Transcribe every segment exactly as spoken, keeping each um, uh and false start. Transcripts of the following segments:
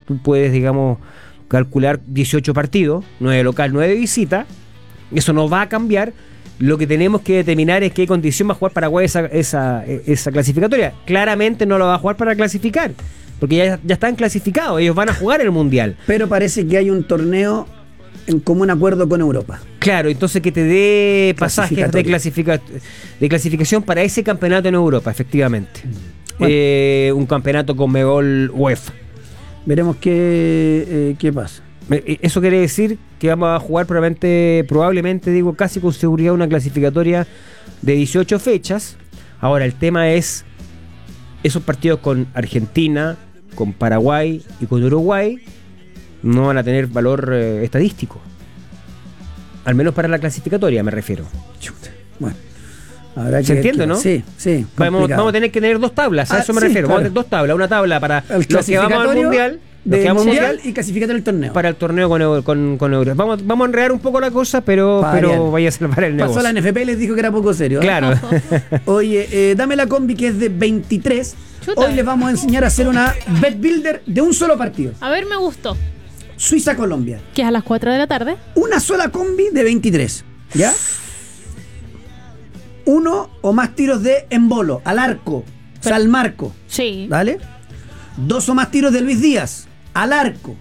tú puedes, digamos, calcular dieciocho partidos, nueve local, nueve visita. Eso no va a cambiar. Lo que tenemos que determinar es qué condición va a jugar Paraguay esa, esa, esa clasificatoria. Claramente no lo va a jugar para clasificar, porque ya, ya están clasificados, ellos van a jugar el Mundial. Pero parece que hay un torneo en común acuerdo con Europa. Claro, entonces que te dé pasajes de, clasifica, de clasificación para ese campeonato en Europa, efectivamente. Bueno. Eh, un campeonato con Conmebol UEFA. Veremos qué, eh, qué pasa. Eso quiere decir que vamos a jugar probablemente, probablemente, digo, casi con seguridad una clasificatoria de dieciocho fechas. Ahora, el tema es esos partidos con Argentina, con Paraguay y con Uruguay no van a tener valor eh, estadístico. Al menos para la clasificatoria, me refiero. Bueno, habrá ¿se que, entiende, que, no? Sí, sí. Vamos, vamos a tener que tener dos tablas, a ah, eso me sí, refiero. Claro. Vamos a tener dos tablas, una tabla para el los que vamos al Mundial. De mundial, mundial y clasificatoria del torneo. Para el torneo con, con, con euros. Vamos, vamos a enredar un poco la cosa, pero, pero vaya a salvar el negocio. Pasó la N F P y les dijo que era poco serio. ¿eh? Claro. Oye, eh, dame la combi que es de veintitrés. Chuta. Hoy les vamos a enseñar a hacer una bet builder de un solo partido. A ver, me gustó. Suiza-Colombia. Que es a las cuatro de la tarde. Una sola combi de veintitrés. ¿Ya? Uno o más tiros de embolo, al arco, pero, o sea, al marco. Sí. ¿Vale? Dos o más tiros de Luis Díaz, al arco.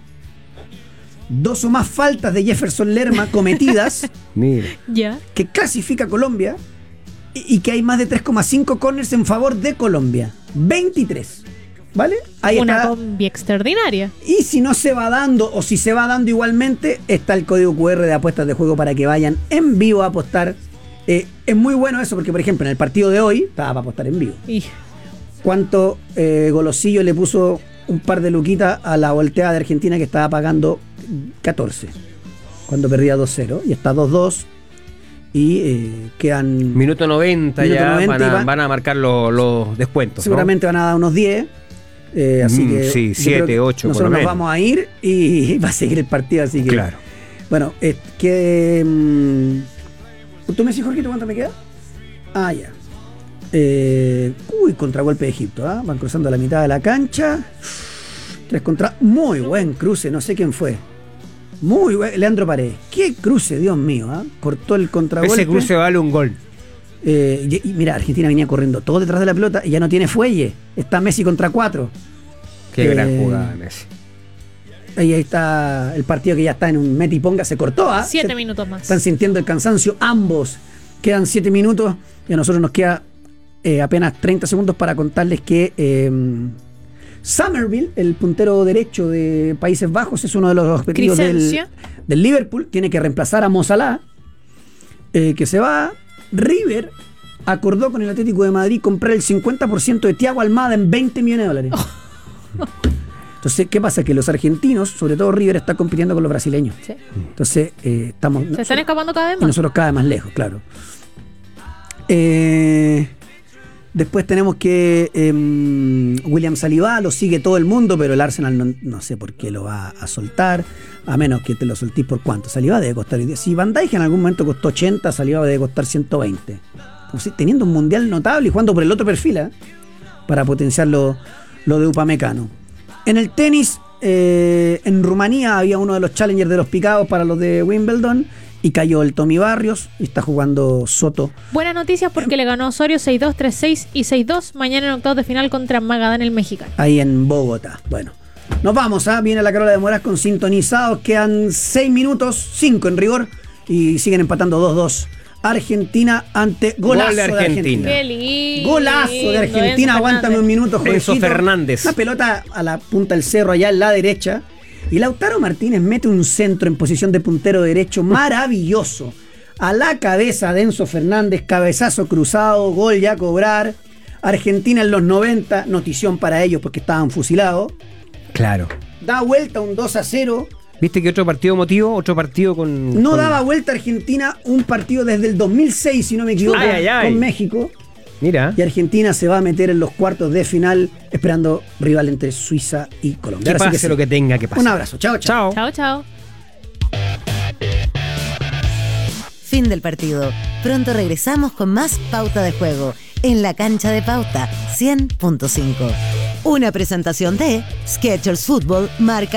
Dos o más faltas de Jefferson Lerma cometidas. Mira. Ya. Que clasifica Colombia. Y, y que hay más de tres coma cinco corners en favor de Colombia. veintitrés. ¿Vale? Ahí una está. combi extraordinaria. Y si no se va dando, o si se va dando igualmente, está el código cu erre de apuestas de juego para que vayan en vivo a apostar. Eh, es muy bueno eso, porque por ejemplo en el partido de hoy estaba para apostar en vivo. Y... ¿Cuánto eh, Golosillo le puso un par de luquitas a la volteada de Argentina que estaba pagando catorce cuando perdía dos cero? Y está dos dos y eh, quedan... Minuto noventa minuto ya noventa van, a, van, van a marcar los, los descuentos. Seguramente, ¿no? Van a dar unos diez. Eh, así mm, que sí, siete, ocho. Nosotros nos vamos a ir y va a seguir el partido, así que... Claro. Bueno, eh, que... Um, ¿tú me decís, Jorgito, cuánto me queda? Ah, ya. Eh, uy, contragolpe de Egipto, ¿eh? Van cruzando la mitad de la cancha. Tres contra. Muy buen cruce, no sé quién fue. Muy buen. Leandro Paredes. Qué cruce, Dios mío, ¿eh? Cortó el contragolpe. Ese cruce vale un gol. Eh, y, y mira, Argentina venía corriendo todo detrás de la pelota y ya no tiene fuelle. Está Messi contra cuatro. Qué eh, gran jugada, Messi. Ahí está el partido que ya está en un meta y ponga. Se cortó, ¿eh? Siete se, minutos más. Están sintiendo el cansancio ambos. Quedan siete minutos y a nosotros nos queda eh, apenas treinta segundos para contarles que eh, Somerville, el puntero derecho de Países Bajos, es uno de los objetivos del, del Liverpool. Tiene que reemplazar a Mo Salah, eh, que se va. River acordó con el Atlético de Madrid comprar el cincuenta por ciento de Thiago Almada en veinte millones de dólares. Oh. Entonces, ¿qué pasa? Que los argentinos, sobre todo River, está compitiendo con los brasileños. Sí. Entonces, eh, estamos... Se están escapando cada vez más. Y nosotros cada vez más lejos, claro. Eh, después tenemos que eh, William Saliba lo sigue todo el mundo, pero el Arsenal no, no sé por qué lo va a soltar, a menos que te lo soltís por cuánto. Saliba debe costar... Si Van Dijk en algún momento costó ochenta, Saliba debe costar ciento veinte. Entonces, teniendo un mundial notable y jugando por el otro perfil, ¿eh? Para potenciar lo, lo de Upamecano. En el tenis, eh, en Rumanía había uno de los challengers de los picados para los de Wimbledon y cayó el Tommy Barrios y está jugando Soto. Buenas noticias porque eh, le ganó Osorio seis dos, tres seis y seis dos mañana en octavos de final contra Magadán el mexicano. Ahí en Bogotá. Bueno, nos vamos, ¿eh? Viene la Carola de Moraz con sintonizados. Quedan seis minutos, cinco en rigor y siguen empatando dos dos. Argentina ante golazo Gol de Argentina. de Argentina. Qué lindo. Golazo de Argentina. Aguántame un minuto, Enzo Fernández. Una pelota a la punta del cerro, allá en la derecha. Y Lautaro Martínez mete un centro en posición de puntero derecho maravilloso. A la cabeza de Enzo Fernández, cabezazo cruzado, gol ya a cobrar. Argentina en los noventa, notición para ellos porque estaban fusilados. Claro. Da vuelta un dos a cero. ¿Viste que otro partido emotivo? Otro partido con... No con... daba vuelta Argentina un partido desde el dos mil seis, si no me equivoco, ay, ay, ay. con México. Mira. Y Argentina se va a meter en los cuartos de final esperando rival entre Suiza y Colombia. Que pase que sí. Lo que tenga que pasar. Un abrazo. Chao, chao. Chao, chao. Fin del partido. Pronto regresamos con más Pauta de Juego en la cancha de Pauta cien punto cinco. Una presentación de Skechers Fútbol marca